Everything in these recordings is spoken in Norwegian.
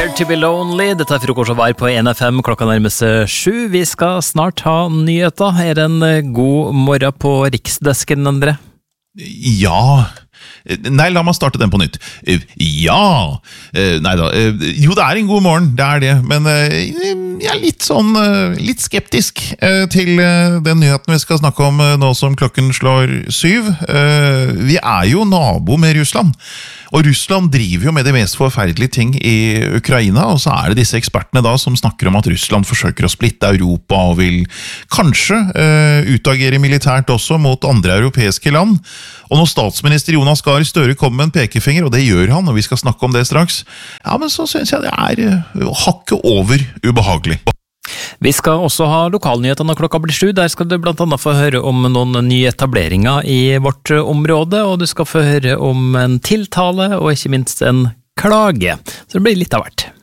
Scared to be lonely. Dette frokost og vær på NFM. Klokka nærmer seg 7. Vi skal snart ha nyheter. Det en god morgen på riksdesken, Endre? Ja. Nei, la meg starte den på nytt. Ja. Neida. Jo, det en god morgen, det det. Men jeg litt skeptisk til den nyheten vi skal snakke om nå som klokken slår 7. Vi jo nabo med Russland. Og Russland driver jo med de mest forferdelige ting i Ukraina, og så det disse ekspertene da som snakker om at Russland forsøker å splitte Europa og vil kanskje utagere militært også mot andre europeiske land. Og når statsminister Jonas Gahr Støre kommer med en pekefinger, og det gjør han, og vi skal snakke om det straks, ja, men så synes jeg det hakket over ubehagelig. Vi skal også ha lokalnyheter når klokka blir 7. Der skal du blant annet få høre om noen nye etableringer i vårt område, og du skal få høre om en tiltale, og ikke minst en klage. Så det blir litt av hvert.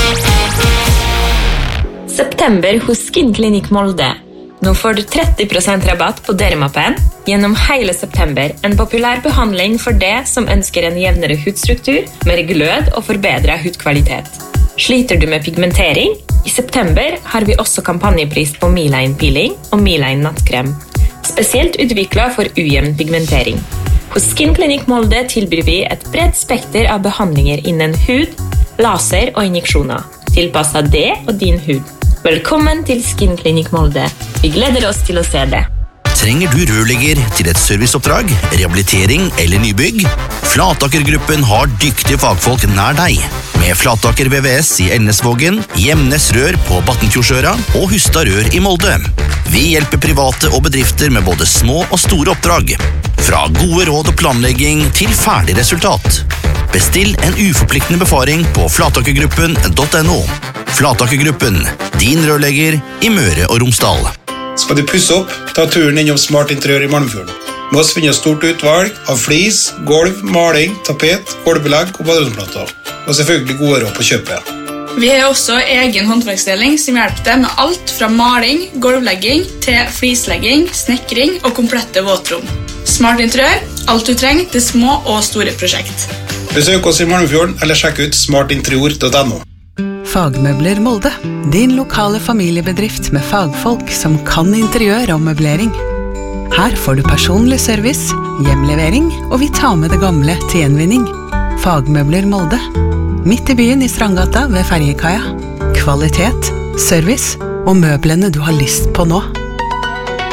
September hos Skin Clinic Molde. Nå får du 30% rabatt på Dermapen gjennom hele september. En populær behandling for det som ønsker en jevnere hudstruktur, mer glød og forbedret hudkvalitet. Sliter du med pigmentering? I september har vi også kampanjepris på Miline Peeling og Miline Nattkrem. Spesielt utviklet for ujevn pigmentering. Hos Skin Clinic Molde tilbyr vi et bredt spekter av behandlinger innen hud, laser og injeksjoner. Tilpasset det og din hud. Velkommen til Skin Clinic Molde. Vi gleder oss til å se det. Trenger du rørlegger til et serviceoppdrag, rehabilitering eller nybygg? Flataker-gruppen har dyktige fagfolk nær deg. Med Flataker VVS i Elnesvågen, Gjemnes Rør på Battenfjordsøra og Hustad Rør i Molde. Vi hjelper private og bedrifter med både små og store oppdrag. Fra gode råd og planlegging til ferdig resultat. Bestill en uforpliktende befaring på flatakergruppen.no. Flatakergruppen, din rørlegger i Møre og Romsdal. Skal du pusse opp, ta turen innom Smart Interiør i Malmfjorden. Med oss finner stort utvalg av flis, gulv, maling, tapet, gulvbelegg og baderomsplater. Og selvfølgelig gode råd på kjøpet. Vi har også egen håndverksdeling som hjelper deg med alt fra maling, gulvlegging til flislegging, snekring og komplette våtrom. Smart Interiør, alt du trenger til små og store prosjekt. Besøk oss i Malmfjorden eller sjekk ut smartinterior.no. Fagmøbler Molde, din lokale familiebedrift med fagfolk som kan interiør og møblering. Her får du personlig service, hjemlevering, og vi tar med det gamle til gjenvinning. Fagmøbler Molde, midt i byen i Strandgata ved Ferjekaia. Kvalitet, service og møblene du har lyst på nå.